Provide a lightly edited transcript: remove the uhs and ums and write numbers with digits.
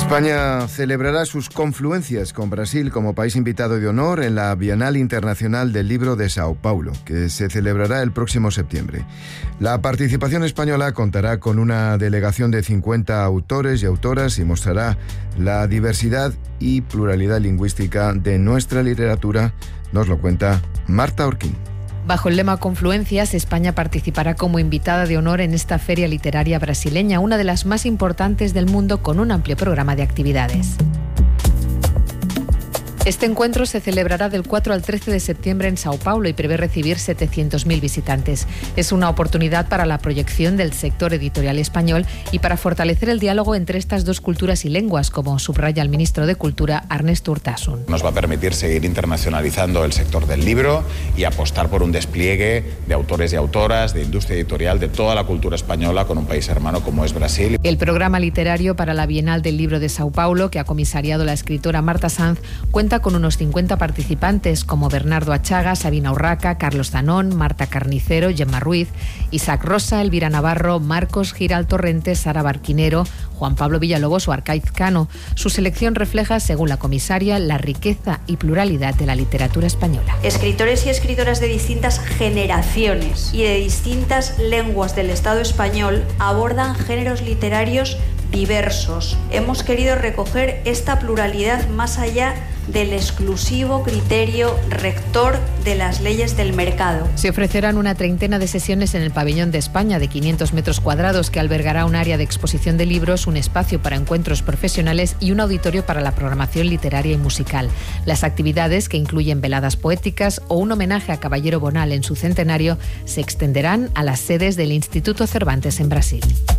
España celebrará sus confluencias con Brasil como país invitado de honor en la Bienal Internacional del Libro de Sao Paulo, que se celebrará el próximo septiembre. La participación española contará con una delegación de 50 autores y autoras y mostrará la diversidad y pluralidad lingüística de nuestra literatura, nos lo cuenta Marta Orquín. Bajo el lema Confluencias, España participará como invitada de honor en esta feria literaria brasileña, una de las más importantes del mundo, con un amplio programa de actividades. Este encuentro se celebrará del 4 al 13 de septiembre en Sao Paulo y prevé recibir 700.000 visitantes. Es una oportunidad para la proyección del sector editorial español y para fortalecer el diálogo entre estas dos culturas y lenguas, como subraya el ministro de Cultura, Arnest Urtasun. Nos va a permitir seguir internacionalizando el sector del libro y apostar por un despliegue de autores y autoras, de industria editorial, de toda la cultura española con un país hermano como es Brasil. El programa literario para la Bienal del Libro de Sao Paulo, que ha comisariado la escritora Marta Sanz, cuenta con unos 50 participantes como Bernardo Achaga, Sabina Urraca, Carlos Zanón, Marta Carnicero, Gemma Ruiz, Isaac Rosa, Elvira Navarro, Marcos Giral Torrente, Sara Barquinero, Juan Pablo Villalobos o Arcaiz Cano. Su selección refleja, según la comisaria, la riqueza y pluralidad de la literatura española. Escritores y escritoras de distintas generaciones y de distintas lenguas del Estado español abordan géneros literarios diversos. Hemos querido recoger esta pluralidad más allá del exclusivo criterio rector de las leyes del mercado. Se ofrecerán una treintena de sesiones en el Pabellón de España de 500 metros cuadrados, que albergará un área de exposición de libros, un espacio para encuentros profesionales y un auditorio para la programación literaria y musical. Las actividades, que incluyen veladas poéticas o un homenaje a Caballero Bonal en su centenario, se extenderán a las sedes del Instituto Cervantes en Brasil.